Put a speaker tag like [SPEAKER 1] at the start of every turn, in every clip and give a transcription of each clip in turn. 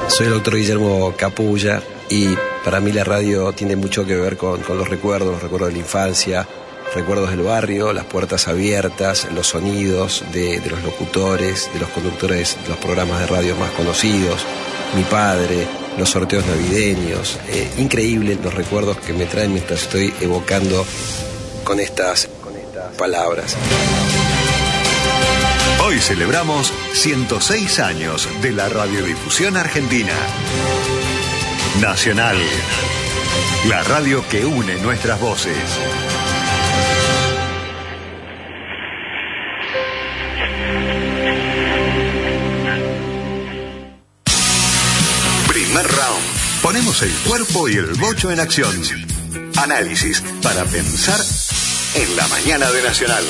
[SPEAKER 1] Soy el doctor Guillermo Capulla y para mí la radio tiene mucho que ver con los recuerdos de la infancia, recuerdos del barrio, las puertas abiertas, los sonidos de los locutores, de los conductores de los programas de radio más conocidos, mi padre, los sorteos navideños. Increíble los recuerdos que me traen mientras estoy evocando con estas palabras.
[SPEAKER 2] Hoy celebramos 106 años de la radiodifusión argentina. Nacional, la radio que une nuestras voces. Primer round. Ponemos el cuerpo y el bocho en acción. Análisis para pensar en la mañana de Nacional.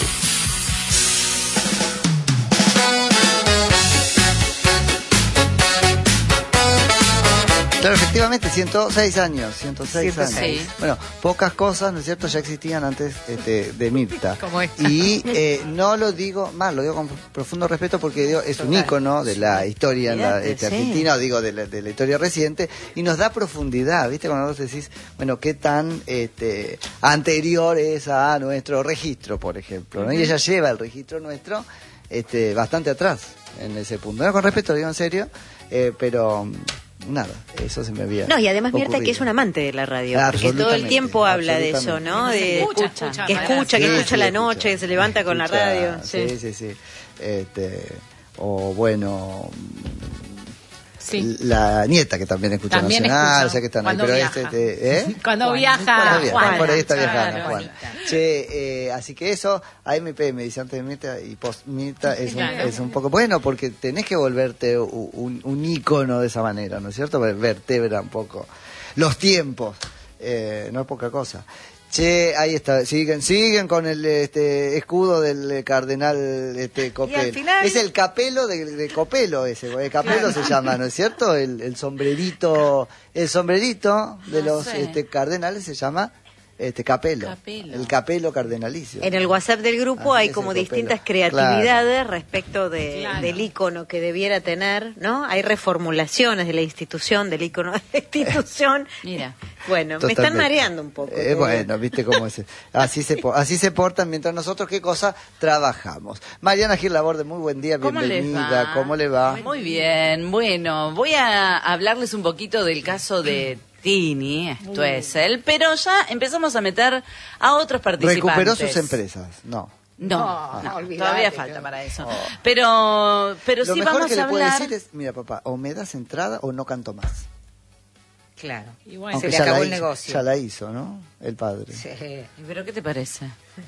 [SPEAKER 3] Claro, efectivamente, 106 años.
[SPEAKER 4] Sí.
[SPEAKER 3] Bueno, pocas cosas, ¿no es cierto?, ya existían antes de Mirta.
[SPEAKER 4] Como esta.
[SPEAKER 3] Y no lo digo mal, lo digo con profundo respeto porque es un ícono de la historia en la Argentina, digo, de la historia reciente, y nos da profundidad, ¿viste? Cuando vos decís, bueno, qué tan anterior es a nuestro registro, por ejemplo, ¿no? Y ella lleva el registro nuestro bastante atrás en ese punto. No, con respeto, digo en serio, pero... nada, eso se me había
[SPEAKER 5] No, y además
[SPEAKER 3] ocurrido.
[SPEAKER 5] Mirta, que es un amante de la radio, porque todo el tiempo habla de eso, ¿no? De que escucha la noche, que se levanta con la radio.
[SPEAKER 3] Sí. O bueno,
[SPEAKER 4] Sí.
[SPEAKER 3] la nieta que también escucha
[SPEAKER 4] También
[SPEAKER 3] Nacional,
[SPEAKER 4] escucho.
[SPEAKER 3] o sea que están ahí,
[SPEAKER 4] Cuando
[SPEAKER 3] pero
[SPEAKER 4] viaja. Cuando
[SPEAKER 3] Juan.
[SPEAKER 4] viaja, Juan.
[SPEAKER 3] Por ahí está viajando,
[SPEAKER 4] Claro.
[SPEAKER 3] Juan. Che, así que eso, AMP me dice antes de Mirta y post Mirta es un poco bueno porque tenés que volverte un ícono de esa manera, ¿no es cierto? Vertebra un poco los tiempos, no es poca cosa. Che, ahí está, siguen con el escudo del cardenal Copelo.
[SPEAKER 5] Y al final...
[SPEAKER 3] Es el capelo de Copelo ese, el capelo se llama, ¿no es cierto? El sombrerito de los cardenales se llama capelo. El capelo cardenalicio.
[SPEAKER 5] En el WhatsApp del grupo hay como distintas creatividades respecto del ícono que debiera tener, ¿no? Hay reformulaciones de la institución, del ícono de la institución.
[SPEAKER 4] Mira.
[SPEAKER 5] Bueno,
[SPEAKER 3] Totalmente.
[SPEAKER 5] me están mareando un poco.
[SPEAKER 3] Bueno, viste cómo es. Así se portan mientras nosotros qué cosa trabajamos. Mariana Gil Laborde, muy buen día, bienvenida. ¿Cómo le va?
[SPEAKER 6] Muy bien, bueno, voy a hablarles un poquito del caso de Tini, esto es él, pero ya empezamos a meter a otros participantes.
[SPEAKER 3] ¿Recuperó sus empresas? No.
[SPEAKER 6] No,
[SPEAKER 5] olvídate,
[SPEAKER 6] todavía falta para eso. Pero
[SPEAKER 3] Lo
[SPEAKER 6] sí
[SPEAKER 3] mejor
[SPEAKER 6] vamos
[SPEAKER 3] que
[SPEAKER 6] a
[SPEAKER 3] le puede
[SPEAKER 6] hablar.
[SPEAKER 3] decir es, mira papá, o me das entrada o no canto más.
[SPEAKER 5] Claro.
[SPEAKER 4] Igual
[SPEAKER 3] Aunque
[SPEAKER 5] se le
[SPEAKER 3] ya
[SPEAKER 5] acabó
[SPEAKER 3] la
[SPEAKER 5] el
[SPEAKER 3] hizo,
[SPEAKER 5] negocio.
[SPEAKER 3] Ya la hizo, ¿no? El padre.
[SPEAKER 5] Sí.
[SPEAKER 6] ¿Pero qué te parece?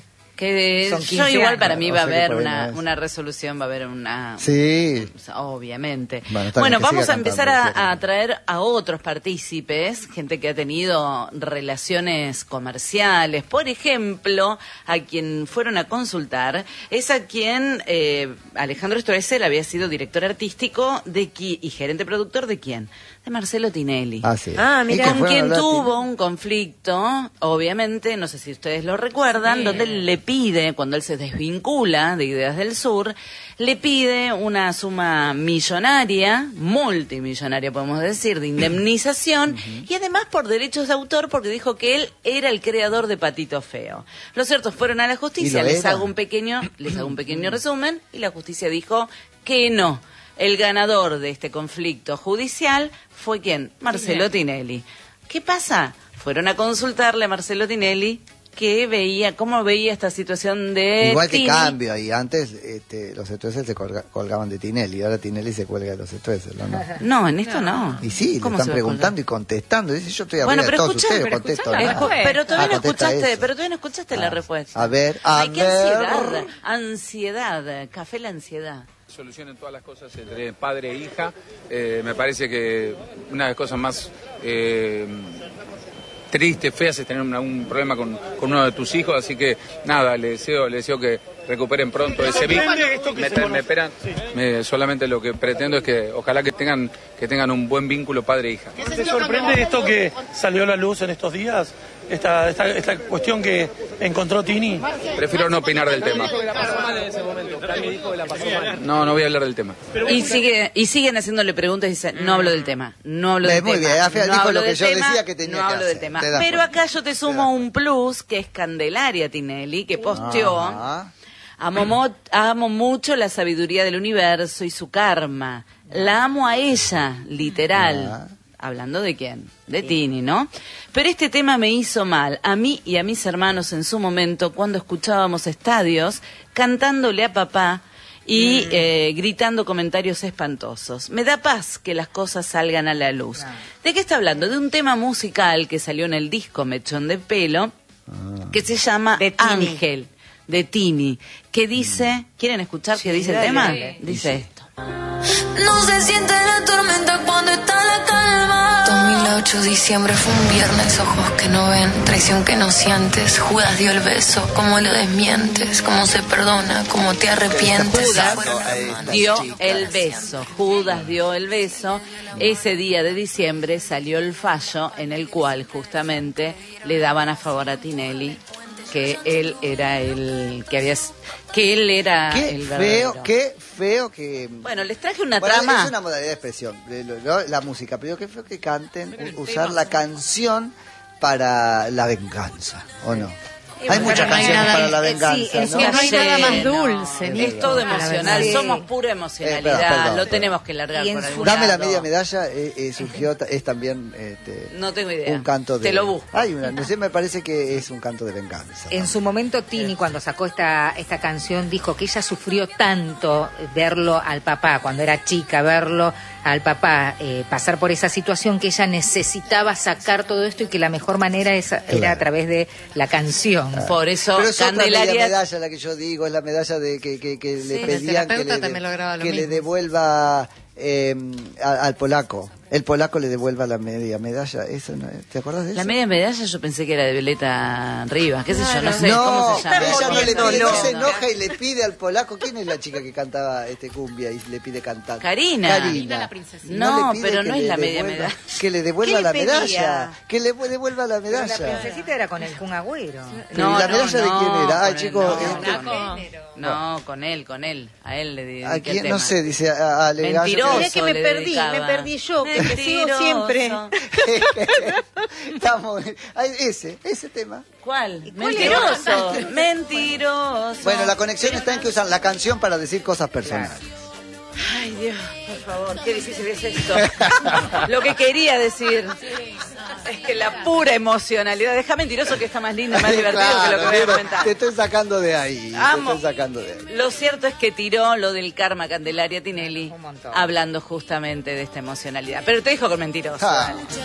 [SPEAKER 6] Que
[SPEAKER 5] Son 15
[SPEAKER 6] yo igual
[SPEAKER 5] años.
[SPEAKER 6] para mí va a
[SPEAKER 3] O sea que
[SPEAKER 6] haber
[SPEAKER 3] por ahí no es.
[SPEAKER 6] una resolución, va a haber una...
[SPEAKER 3] Sí.
[SPEAKER 6] Obviamente.
[SPEAKER 3] Bueno, está bien, que
[SPEAKER 6] vamos
[SPEAKER 3] siga
[SPEAKER 6] a empezar
[SPEAKER 3] cantando,
[SPEAKER 6] a traer a otros partícipes, gente que ha tenido relaciones comerciales. Por ejemplo, a quien fueron a consultar es a quien Alejandro Stoessel había sido director artístico y gerente productor de ¿quién? De Marcelo Tinelli.
[SPEAKER 3] Ah, sí.
[SPEAKER 5] Mira.
[SPEAKER 6] Con quien tuvo un conflicto, obviamente, no sé si ustedes lo recuerdan, donde él le pide, cuando él se desvincula de Ideas del Sur, le pide una suma millonaria, multimillonaria podemos decir, de indemnización, y además por derechos de autor, porque dijo que él era el creador de Patito Feo. Los ciertos fueron a la justicia, les hago un pequeño resumen, y la justicia dijo que no. El ganador de este conflicto judicial fue ¿quién? Marcelo Tinelli. ¿Qué pasa? Fueron a consultarle a Marcelo Tinelli cómo veía esta situación de
[SPEAKER 3] Igual que
[SPEAKER 6] Tini.
[SPEAKER 3] cambio, y antes los Stoessel se colgaban de Tinelli, ahora Tinelli se cuelga de los Stoessel, ¿no?
[SPEAKER 6] No, en esto no.
[SPEAKER 3] Y sí, le
[SPEAKER 6] ¿Cómo
[SPEAKER 3] están
[SPEAKER 6] se va a
[SPEAKER 3] preguntando y contestando. Dice, yo estoy
[SPEAKER 6] Bueno,
[SPEAKER 3] hablando de
[SPEAKER 6] pero
[SPEAKER 3] todos
[SPEAKER 6] escuchá,
[SPEAKER 3] ustedes,
[SPEAKER 4] pero
[SPEAKER 3] contesto.
[SPEAKER 4] escuchá la
[SPEAKER 3] ¿no?
[SPEAKER 4] respuesta.
[SPEAKER 6] Pero todavía no
[SPEAKER 3] contesta
[SPEAKER 6] escuchaste,
[SPEAKER 3] eso.
[SPEAKER 6] pero todavía no escuchaste la respuesta.
[SPEAKER 3] A ver,
[SPEAKER 6] Ay, qué ansiedad, café la ansiedad.
[SPEAKER 7] Solucionen todas las cosas entre padre e hija. Me parece que una de las cosas más tristes, feas, es tener un problema con uno de tus hijos. Así que nada, le deseo recuperen pronto ese vínculo. Solamente lo que pretendo es que ojalá que tengan un buen vínculo padre-hija.
[SPEAKER 8] ¿Te sorprende esto que salió a la luz en estos días? Esta cuestión que encontró Tini.
[SPEAKER 7] Prefiero no opinar del tema. No voy a hablar del tema.
[SPEAKER 6] Y siguen haciéndole preguntas y dicen, no hablo del tema, no hablo del tema.
[SPEAKER 3] Muy bien,
[SPEAKER 6] no
[SPEAKER 3] dijo
[SPEAKER 6] hablo
[SPEAKER 3] lo que
[SPEAKER 6] del
[SPEAKER 3] yo
[SPEAKER 6] tema,
[SPEAKER 3] decía que tenía
[SPEAKER 6] no
[SPEAKER 3] que
[SPEAKER 6] hablo del
[SPEAKER 3] hacer.
[SPEAKER 6] tema.
[SPEAKER 3] Te das
[SPEAKER 6] Pero
[SPEAKER 3] cuenta.
[SPEAKER 6] acá yo te sumo un plus, que es Candelaria Tinelli, que posteó, amo mucho la sabiduría del universo y su karma. La amo a ella, literal. Hablando de quién, de Tini, ¿no? Pero este tema me hizo mal, a mí y a mis hermanos en su momento, cuando escuchábamos estadios, cantándole a papá y gritando comentarios espantosos. Me da paz que las cosas salgan a la luz. ¿De qué está hablando? De un tema musical que salió en el disco Mechón de Pelo, que se llama Ángel, de Tini, que dice, ¿quieren escuchar qué dice el tema? Dice esto.
[SPEAKER 9] No se siente la tormenta cuando está la calma. 2008, diciembre fue un viernes, ojos que no ven, traición que no sientes. Judas dio el beso, cómo lo desmientes, cómo se perdona, cómo te arrepientes.
[SPEAKER 6] Judas dio el beso, Judas dio el beso. Ese día de diciembre salió el fallo en el cual justamente le daban a favor a Tinelli, que él era el verdadero.
[SPEAKER 3] Qué feo que...
[SPEAKER 6] Bueno, les traje una trama.
[SPEAKER 3] Es una modalidad de expresión, la música, pero qué feo que canten, usar la canción para la venganza, ¿o no? Hay muchas canciones para la venganza,
[SPEAKER 4] es que no hay nada más dulce.
[SPEAKER 6] Es todo emocional, somos pura emocionalidad,
[SPEAKER 3] perdón.
[SPEAKER 6] Lo tenemos que largar por algún
[SPEAKER 3] Dame la
[SPEAKER 6] lado.
[SPEAKER 3] media medalla, surgió, es también
[SPEAKER 6] no tengo idea.
[SPEAKER 3] un canto de...
[SPEAKER 6] Te lo busco.
[SPEAKER 3] No sé, me parece que es un canto de venganza.
[SPEAKER 10] En su momento Tini, cuando sacó esta canción, dijo que ella sufrió tanto verlo al papá, cuando era chica, verlo al papá pasar por esa situación, que ella necesitaba sacar todo esto y que la mejor manera era a través de la canción.
[SPEAKER 6] Por eso
[SPEAKER 3] pero es
[SPEAKER 6] Candelaria...
[SPEAKER 3] otra media medalla la que yo digo, es la medalla de que le pedían que le devuelva al polaco. El polaco le devuelva la media medalla. Eso no, ¿te acuerdas de eso?
[SPEAKER 6] La media medalla yo pensé que era de Violeta Rivas, qué sé yo, no sé
[SPEAKER 3] no,
[SPEAKER 6] cómo se llama.
[SPEAKER 3] Ella no se enoja y le pide al polaco. ¿Quién es la chica que cantaba cumbia y le pide cantar?
[SPEAKER 6] Karina.
[SPEAKER 4] La princesa.
[SPEAKER 6] No, pero no es la media medalla.
[SPEAKER 3] Que le devuelva la medalla. Que le devuelva la medalla.
[SPEAKER 10] Pero la princesita era con el Kun Agüero.
[SPEAKER 3] No, ¿la medalla de quién era? Ay, chicos.
[SPEAKER 6] No, con él. A él le dediqué
[SPEAKER 3] ¿A quién?
[SPEAKER 6] el tema.
[SPEAKER 3] No sé, dice a
[SPEAKER 6] Mentiroso.
[SPEAKER 5] Mirá que me perdí yo, que sigo siempre.
[SPEAKER 3] Estamos ese tema.
[SPEAKER 6] ¿Cuál? Mentiroso. Mentiroso.
[SPEAKER 3] Bueno, la conexión está en que usan la canción para decir cosas personales.
[SPEAKER 6] Ay, Dios, por favor, qué difícil es esto. Lo que quería decir es que la pura emocionalidad, deja Mentiroso, que está más lindo, más divertido que lo que voy a comentar.
[SPEAKER 3] Te estoy sacando de ahí.
[SPEAKER 6] Lo cierto es que tiró lo del karma Candelaria Tinelli, hablando justamente de esta emocionalidad. Pero te dijo con Mentiroso.